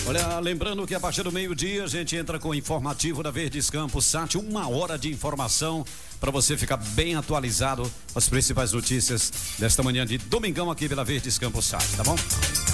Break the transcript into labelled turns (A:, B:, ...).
A: Olha, lembrando que a partir do meio-dia a gente entra com o informativo da Verdes Campos Sat, 1 hora de informação para você ficar bem atualizado com as principais notícias desta manhã de domingão aqui pela Verdes Campos Sat, tá bom?